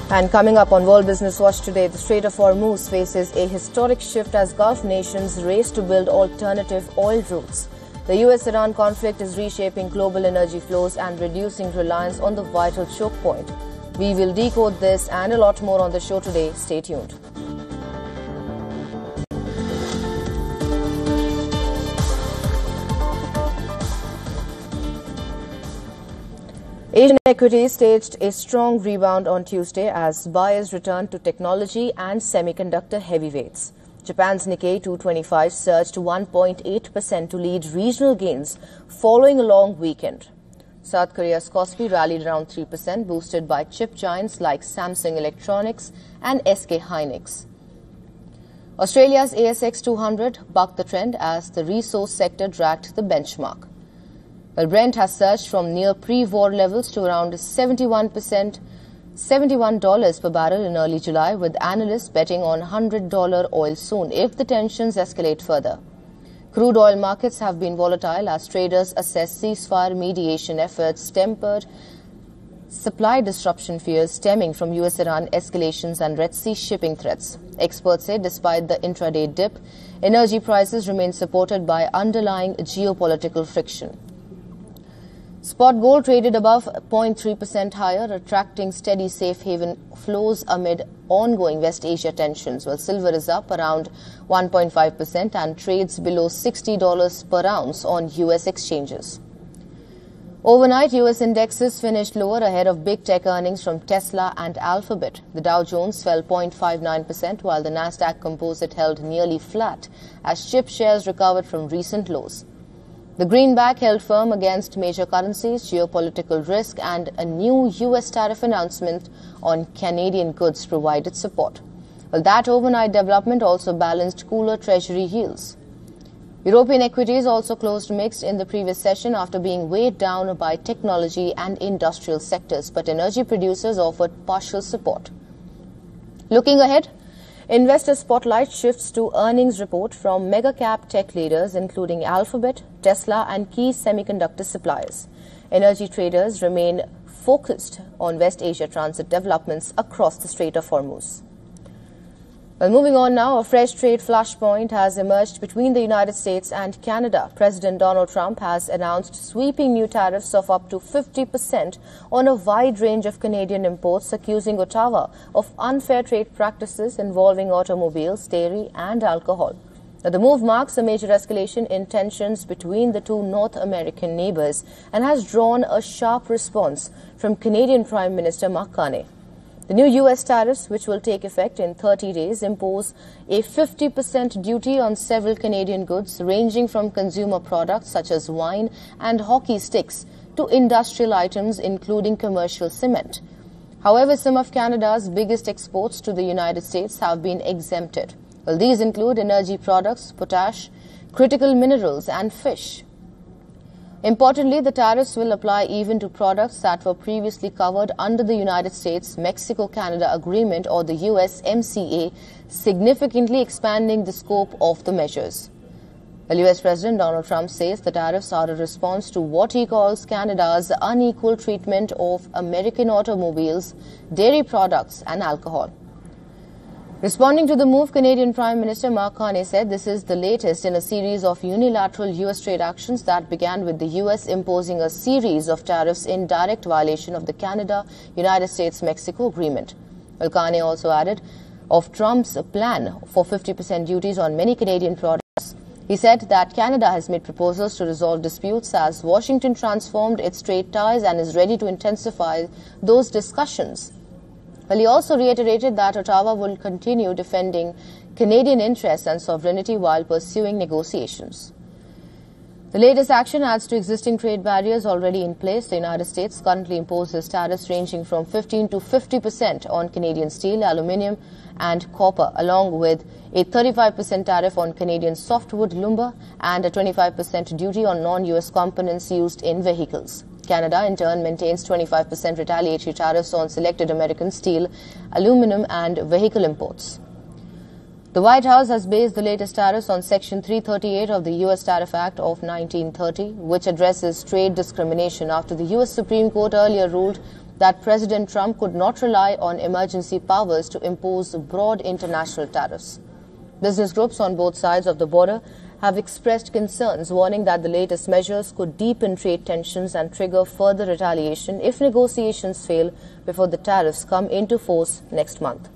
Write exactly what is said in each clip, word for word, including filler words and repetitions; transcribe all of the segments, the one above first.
And coming up on World Business Watch today, the Strait of Hormuz faces a historic shift as Gulf nations race to build alternative oil routes. The U S Iran conflict is reshaping global energy flows and reducing reliance on the vital choke point. We will decode this and a lot more on the show today. Stay tuned. Asian equities staged a strong rebound on Tuesday as buyers returned to technology and semiconductor heavyweights. Japan's Nikkei two twenty-five surged one point eight percent to lead regional gains following a long weekend. South Korea's Kospi rallied around three percent, boosted by chip giants like Samsung Electronics and S K Hynix. Australia's A S X two hundred bucked the trend as the resource sector dragged the benchmark. Well, Brent has surged from near pre-war levels to around seventy-one percent, seventy-one dollars per barrel in early July, with analysts betting on one hundred dollar oil soon if the tensions escalate further. Crude oil markets have been volatile as traders assess ceasefire mediation efforts tempered supply disruption fears stemming from U S Iran escalations and Red Sea shipping threats. Experts say despite the intraday dip, energy prices remain supported by underlying geopolitical friction. Spot gold traded above zero point three percent higher, attracting steady safe haven flows amid ongoing West Asia tensions, while silver is up around one point five percent and trades below sixty dollars per ounce on U S exchanges. Overnight, U S indexes finished lower ahead of big tech earnings from Tesla and Alphabet. The Dow Jones fell zero point five nine percent, while the Nasdaq Composite held nearly flat as chip shares recovered from recent lows. The greenback held firm against major currencies, geopolitical risk and a new U S tariff announcement on Canadian goods provided support. Well, that overnight development also balanced cooler treasury yields. European equities also closed mixed in the previous session after being weighed down by technology and industrial sectors, but energy producers offered partial support. Looking ahead, investor spotlight shifts to earnings report from mega-cap tech leaders including Alphabet, Tesla and key semiconductor suppliers. Energy traders remain focused on West Asia transit developments across the Strait of Hormuz. Well, moving on now, a fresh trade flashpoint has emerged between the United States and Canada. President Donald Trump has announced sweeping new tariffs of up to fifty percent on a wide range of Canadian imports, accusing Ottawa of unfair trade practices involving automobiles, dairy and alcohol. Now, the move marks a major escalation in tensions between the two North American neighbours and has drawn a sharp response from Canadian Prime Minister Mark Carney. The new U S tariffs, which will take effect in thirty days, impose a fifty percent duty on several Canadian goods, ranging from consumer products such as wine and hockey sticks to industrial items, including commercial cement. However, some of Canada's biggest exports to the United States have been exempted. Well, these include energy products, potash, critical minerals and fish. Importantly, the tariffs will apply even to products that were previously covered under the United States-Mexico-Canada Agreement or the U S M C A, significantly expanding the scope of the measures. Well, U S President Donald Trump says the tariffs are a response to what he calls Canada's unequal treatment of American automobiles, dairy products and alcohol. Responding to the move, Canadian Prime Minister Mark Carney said this is the latest in a series of unilateral U S trade actions that began with the U S imposing a series of tariffs in direct violation of the Canada-United States-Mexico Agreement. Well, Carney also added of Trump's plan for fifty percent duties on many Canadian products. He said that Canada has made proposals to resolve disputes as Washington transformed its trade ties and is ready to intensify those discussions. Well, he also reiterated that Ottawa will continue defending Canadian interests and sovereignty while pursuing negotiations. The latest action adds to existing trade barriers already in place. The United States currently imposes tariffs ranging from fifteen to fifty percent on Canadian steel, aluminium and copper, along with a thirty-five percent tariff on Canadian softwood lumber and a twenty-five percent duty on non-U S components used in vehicles. Canada, in turn, maintains twenty-five percent retaliatory tariffs on selected American steel, aluminum and vehicle imports. The White House has based the latest tariffs on Section three thirty-eight of the U S Tariff Act of nineteen thirty, which addresses trade discrimination after the U S Supreme Court earlier ruled that President Trump could not rely on emergency powers to impose broad international tariffs. Business groups on both sides of the border have expressed concerns, warning that the latest measures could deepen trade tensions and trigger further retaliation if negotiations fail before the tariffs come into force next month.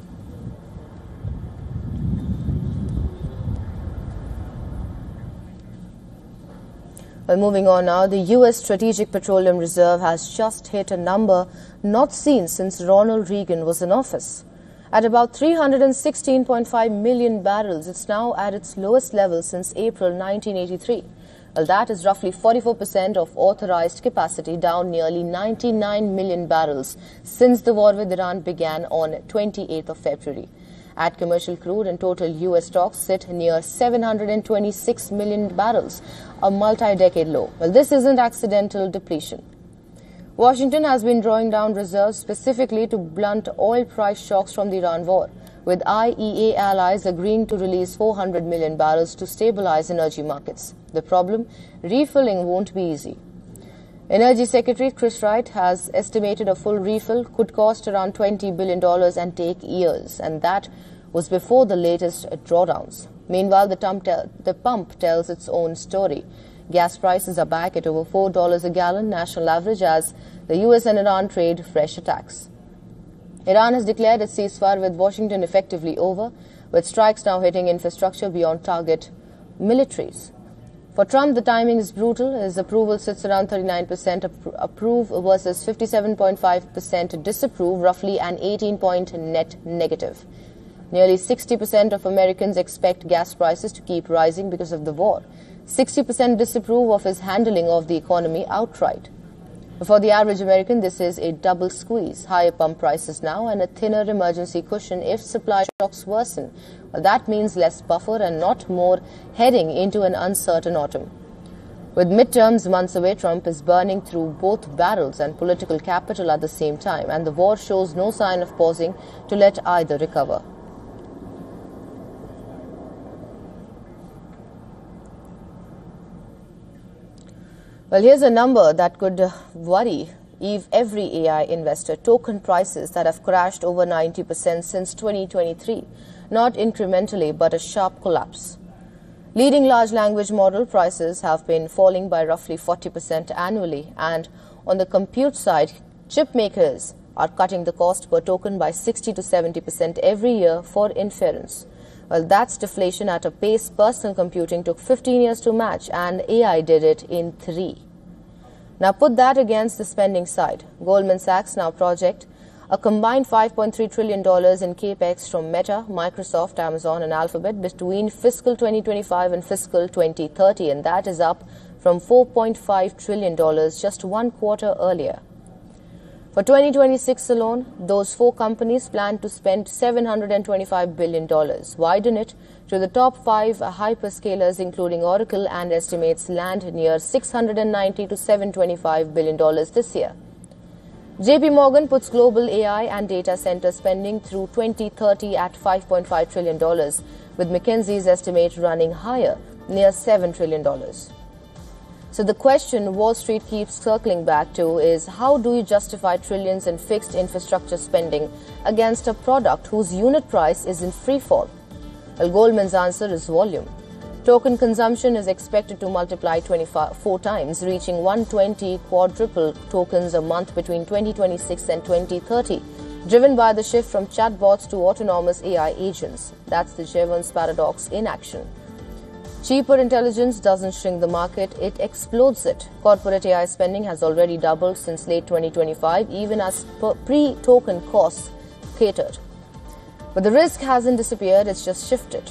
Well, moving on now, the U S Strategic Petroleum Reserve has just hit a number not seen since Ronald Reagan was in office. At about three hundred sixteen point five million barrels, it's now at its lowest level since April nineteen eighty-three. Well, that is roughly forty-four percent of authorized capacity, down nearly ninety-nine million barrels since the war with Iran began on twenty-eighth of February. At commercial crude and total U S stocks sit near seven hundred twenty-six million barrels, a multi-decade low. Well, this isn't accidental depletion. Washington has been drawing down reserves specifically to blunt oil price shocks from the Iran war, with I E A allies agreeing to release four hundred million barrels to stabilize energy markets. The problem? Refilling won't be easy. Energy Secretary Chris Wright has estimated a full refill could cost around twenty billion dollars and take years, and that was before the latest drawdowns. Meanwhile, the, tel the pump tells its own story. Gas prices are back at over four dollars a gallon national average as the U S and Iran trade fresh attacks. Iran has declared its ceasefire with Washington effectively over, with strikes now hitting infrastructure beyond target militaries. For Trump, the timing is brutal. His approval sits around thirty-nine percent approve versus fifty-seven point five percent disapprove, roughly an eighteen point net negative. Nearly sixty percent of Americans expect gas prices to keep rising because of the war. sixty percent disapprove of his handling of the economy outright. For the average American, this is a double squeeze. Higher pump prices now and a thinner emergency cushion if supply shocks worsen. Well, that means less buffer and not more heading into an uncertain autumn. With midterms months away, Trump is burning through both barrels and political capital at the same time, and the war shows no sign of pausing to let either recover. Well, here's a number that could worry every A I investor. Token prices that have crashed over ninety percent since twenty twenty-three. Not incrementally, but a sharp collapse. Leading large language model prices have been falling by roughly forty percent annually. And on the compute side, chip makers are cutting the cost per token by sixty to seventy percent every year for inference. Well, that's deflation at a pace personal computing took fifteen years to match, and A I did it in three. Now put that against the spending side. Goldman Sachs now project a combined five point three trillion dollars in capex from Meta, Microsoft, Amazon and Alphabet between fiscal twenty twenty-five and fiscal twenty thirty, and that is up from four point five trillion dollars just one quarter earlier. For twenty twenty-six alone, those four companies plan to spend seven hundred twenty-five billion dollars, widen it to the top five hyperscalers including Oracle, and estimates land near six hundred ninety to seven hundred twenty-five billion dollars this year. J P Morgan puts global A I and data center spending through twenty thirty at five point five trillion dollars, with McKinsey's estimate running higher, near seven trillion dollars. So the question Wall Street keeps circling back to is, how do you justify trillions in fixed infrastructure spending against a product whose unit price is in free fall? Well, Goldman's answer is volume. Token consumption is expected to multiply twenty-four times, reaching one hundred twenty quadruple tokens a month between twenty twenty-six and twenty thirty, driven by the shift from chatbots to autonomous A I agents. That's the Jevons paradox in action. Cheaper intelligence doesn't shrink the market, it explodes it. Corporate A I spending has already doubled since late twenty twenty-five, even as pre-token costs catered. But the risk hasn't disappeared, it's just shifted.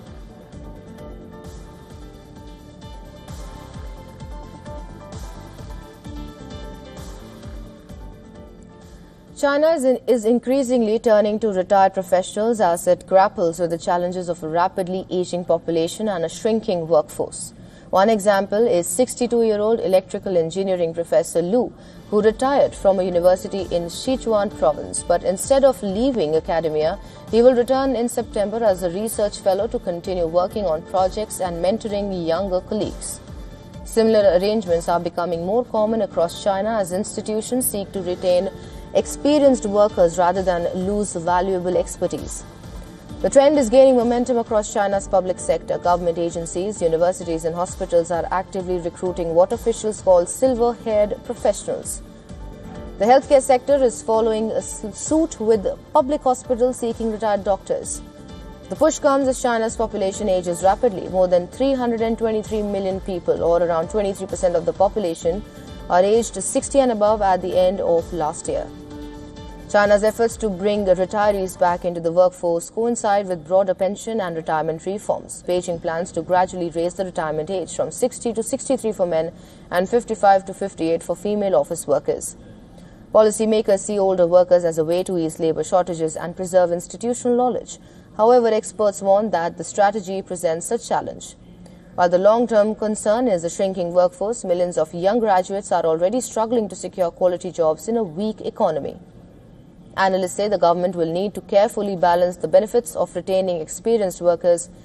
China is, in, is increasingly turning to retired professionals as it grapples with the challenges of a rapidly aging population and a shrinking workforce. One example is sixty-two-year-old electrical engineering professor Lu, who retired from a university in Sichuan province. But instead of leaving academia, he will return in September as a research fellow to continue working on projects and mentoring younger colleagues. Similar arrangements are becoming more common across China as institutions seek to retain experienced workers rather than lose valuable expertise. The trend is gaining momentum across China's public sector. Government agencies, universities and hospitals are actively recruiting what officials call silver-haired professionals. The healthcare sector is following suit with public hospitals seeking retired doctors. The push comes as China's population ages rapidly. More than three hundred twenty-three million people, or around twenty-three percent of the population, are aged sixty and above at the end of last year. China's efforts to bring retirees back into the workforce coincide with broader pension and retirement reforms. Beijing plans to gradually raise the retirement age from sixty to sixty-three for men and fifty-five to fifty-eight for female office workers. Policymakers see older workers as a way to ease labour shortages and preserve institutional knowledge. However, experts warn that the strategy presents a challenge. While the long-term concern is a shrinking workforce, millions of young graduates are already struggling to secure quality jobs in a weak economy. Analysts say the government will need to carefully balance the benefits of retaining experienced workers